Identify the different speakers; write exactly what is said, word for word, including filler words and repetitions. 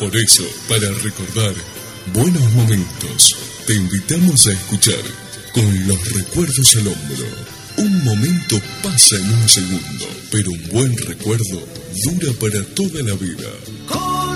Speaker 1: Por eso, para recordar buenos momentos, te invitamos a escuchar Con los recuerdos al hombro. Un momento pasa en un segundo, pero un buen recuerdo dura para toda la vida.